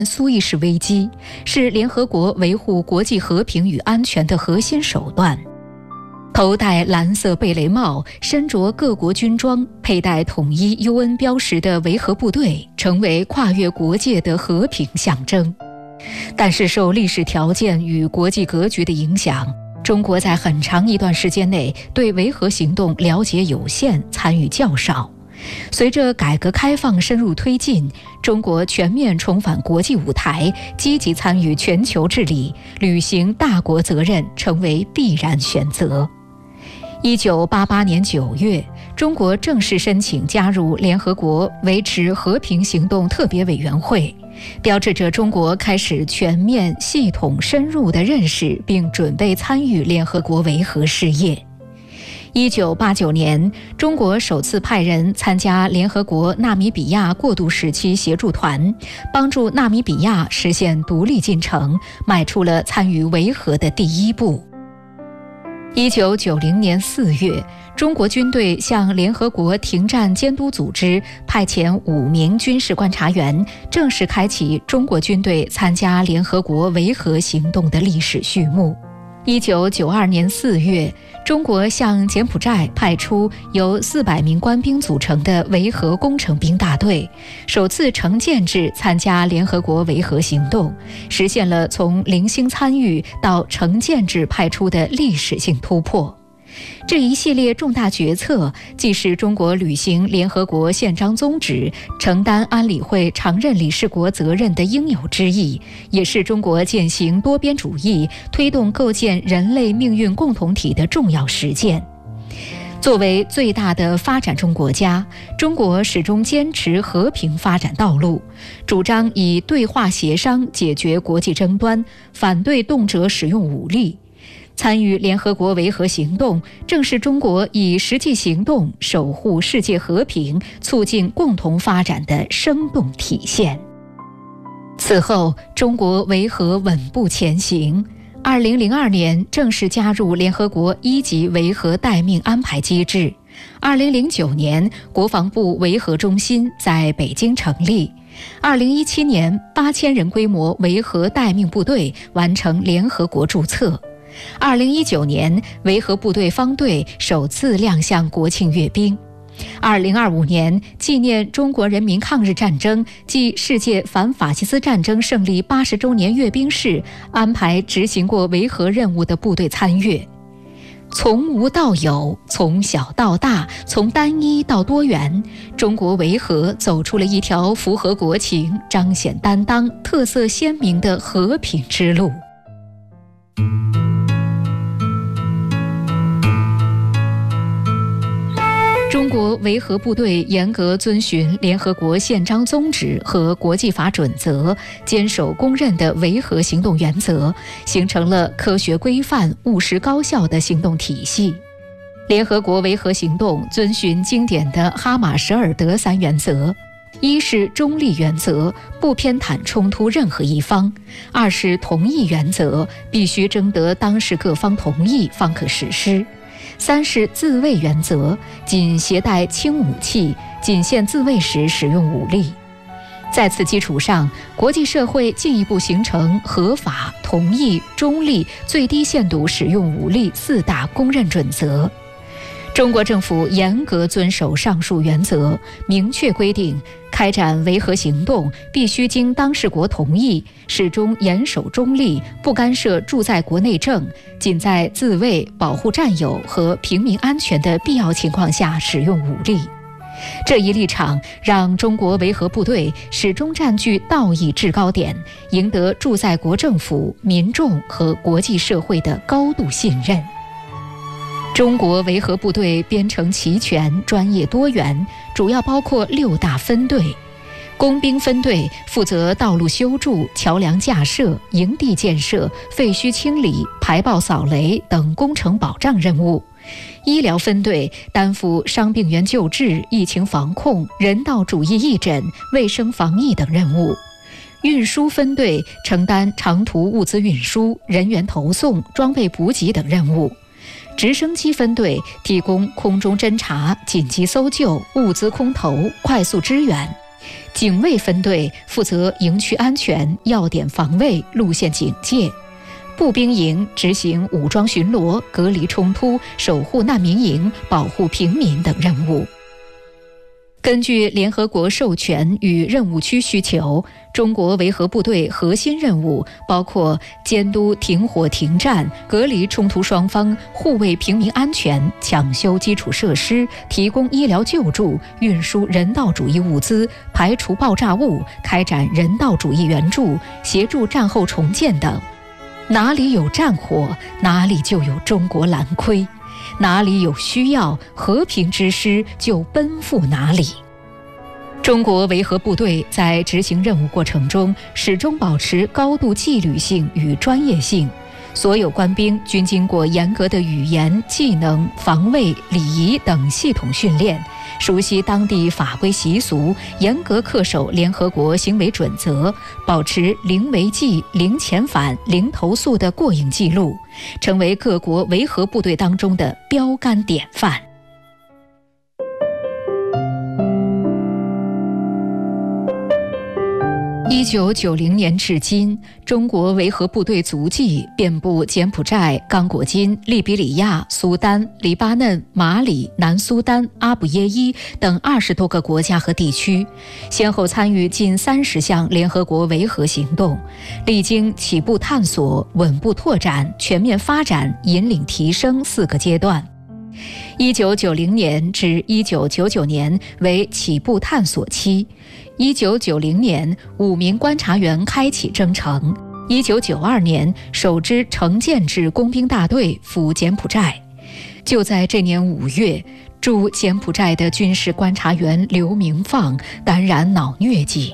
苏伊士危机，是联合国维护国际和平与安全的核心手段。头戴蓝色贝雷帽，身着各国军装，佩戴统一 UN 标识的维和部队，成为跨越国界的和平象征。但是受历史条件与国际格局的影响，中国在很长一段时间内对维和行动了解有限，参与较少。随着改革开放深入推进，中国全面重返国际舞台，积极参与全球治理，履行大国责任成为必然选择。1988年9月，中国正式申请加入联合国维持和平行动特别委员会，标志着中国开始全面、系统、深入地认识并准备参与联合国维和事业。1989年，中国首次派人参加联合国纳米比亚过渡时期协助团，帮助纳米比亚实现独立进程，迈出了参与维和的第一步。1990年4月，中国军队向联合国停战监督组织派遣5名军事观察员，正式开启中国军队参加联合国维和行动的历史序幕。1992年4月，中国向柬埔寨派出由400名官兵组成的维和工程兵大队，首次成建制参加联合国维和行动，实现了从零星参与到成建制派出的历史性突破。这一系列重大决策，既是中国履行联合国宪章宗旨、承担安理会常任理事国责任的应有之义，也是中国践行多边主义、推动构建人类命运共同体的重要实践。作为最大的发展中国家，中国始终坚持和平发展道路，主张以对话协商解决国际争端，反对动辄使用武力。参与联合国维和行动，正是中国以实际行动守护世界和平、促进共同发展的生动体现。此后，中国维和稳步前行。2002年正式加入联合国1级维和待命安排机制。2009年，国防部维和中心在北京成立。2017年，8000人规模维和待命部队完成联合国注册。2019年，维和部队方队首次亮相国庆阅兵。2025年，纪念中国人民抗日战争暨世界反法西斯战争胜利80周年阅兵式，安排执行过维和任务的部队参阅。从无到有，从小到大，从单一到多元，中国维和走出了一条符合国情、彰显担当、特色鲜明的和平之路。中国维和部队严格遵循联合国宪章宗旨和国际法准则，坚守公认的维和行动原则，形成了科学规范、务实高效的行动体系。联合国维和行动遵循经典的哈马舍尔德3原则：一是中立原则，不偏袒冲突任何一方；二是同意原则，必须征得当事各方同意方可实施；三是自卫原则，仅携带轻武器，仅限自卫时使用武力。在此基础上，国际社会进一步形成合法、同意、中立、最低限度使用武力4大公认准则。中国政府严格遵守上述原则，明确规定开展维和行动必须经当事国同意，始终严守中立，不干涉驻在国内政，仅在自卫、保护战友和平民安全的必要情况下使用武力。这一立场让中国维和部队始终占据道义制高点，赢得驻在国政府、民众和国际社会的高度信任。中国维和部队编成齐全、专业多元，主要包括6大分队。工兵分队负责道路修筑、桥梁架设、营地建设、废墟清理、排爆扫雷等工程保障任务。医疗分队担负伤病员救治、疫情防控、人道主义义诊、卫生防疫等任务。运输分队承担长途物资运输、人员投送、装备补给等任务。直升机分队提供空中侦察、紧急搜救、物资空投、快速支援。 警卫分队负责营区安全、要点防卫、路线警戒；步兵营执行武装巡逻、隔离冲突、守护难民营、保护平民等任务。根据联合国授权与任务区需求，中国维和部队核心任务包括监督停火停战、隔离冲突双方、护卫平民安全、抢修基础设施、提供医疗救助、运输人道主义物资、排除爆炸物、开展人道主义援助、协助战后重建等。哪里有战火，哪里就有中国蓝盔。哪里有需要，和平之师就奔赴哪里。中国维和部队在执行任务过程中，始终保持高度纪律性与专业性。所有官兵均经过严格的语言、技能、防卫、礼仪等系统训练，熟悉当地法规习俗，严格恪守联合国行为准则，保持零违纪、零遣返、零投诉的过硬记录，成为各国维和部队当中的标杆典范。1990年至今，中国维和部队足迹遍布柬埔寨、刚果金、利比里亚、苏丹、黎巴嫩、马里、南苏丹、阿卜耶伊等20多个国家和地区，先后参与近30项联合国维和行动，历经起步探索、稳步拓展、全面发展、引领提升4个阶段。1990年至1999年为起步探索期，1990年5名观察员开启征程，1992年首支成建制工兵大队赴柬埔寨。就在这年5月，驻柬埔寨的军事观察员刘明放感染脑疟疾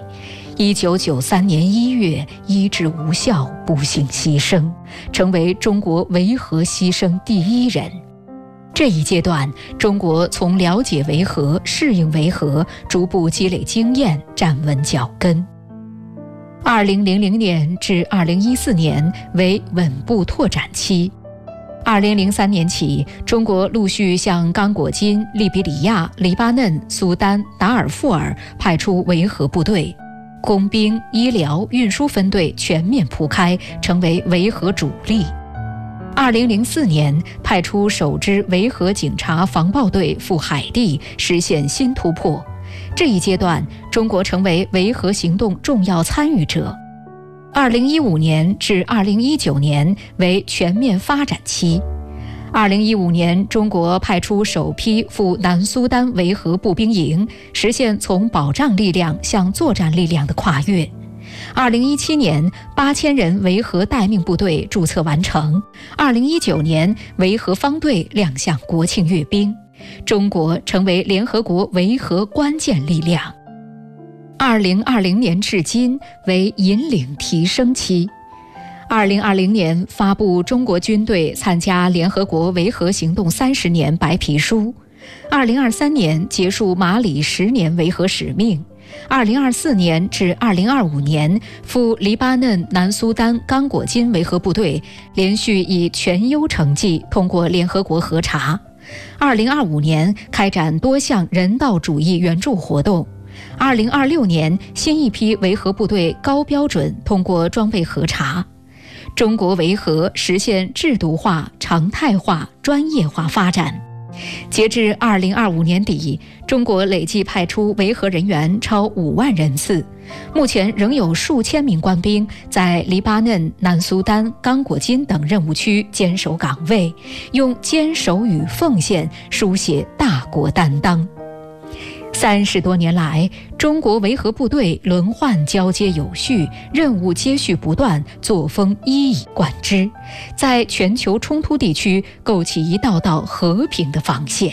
，1993年1月医治无效，不幸牺牲，成为中国维和牺牲第1人。这一阶段，中国从了解维和、适应维和，逐步积累经验，站稳脚跟。2000年至2014年为稳步拓展期。2003年起，中国陆续向刚果金、利比里亚、黎巴嫩、苏丹、达尔富尔派出维和部队，工兵、医疗、运输分队全面铺开，成为维和主力。2004年派出首支维和警察防暴队赴海地，实现新突破。这一阶段，中国成为维和行动重要参与者。2015年至2019年为全面发展期。2015年，中国派出首批赴南苏丹维和步兵营，实现从保障力量向作战力量的跨越。2017年，8000人维和待命部队注册完成。2019年，维和方队亮相国庆阅兵，中国成为联合国维和关键力量。2020年至今为引领提升期。2020年发布中国军队参加联合国维和行动30年白皮书。2023年结束马里10年维和使命。2024年至2025年赴黎巴嫩、南苏丹、刚果金维和部队连续以全优成绩通过联合国核查。2025年开展多项人道主义援助活动。2026年新一批维和部队高标准通过装备核查。中国维和实现制度化、常态化、专业化发展。截至2025年底，中国累计派出维和人员超5万人次，目前仍有数千名官兵在黎巴嫩、南苏丹、刚果金等任务区坚守岗位，用坚守与奉献书写大国担当。30多年来，中国维和部队轮换交接有序，任务接续不断，作风一以贯之，在全球冲突地区构起一道道和平的防线。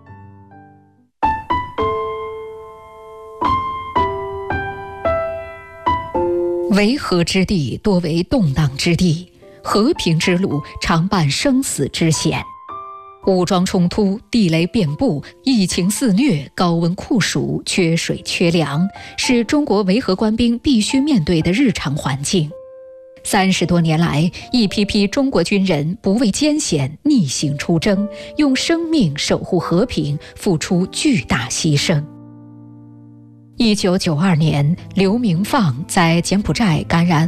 维和之地多为动荡之地，和平之路常伴生死之险。武装冲突、地雷遍布、疫情肆虐、高温酷暑、缺水缺粮，是中国维和官兵必须面对的日常环境。30多年来，一批批中国军人不畏艰险，逆行出征，用生命守护和平，付出巨大牺牲。 1992年，刘明放在柬埔寨感染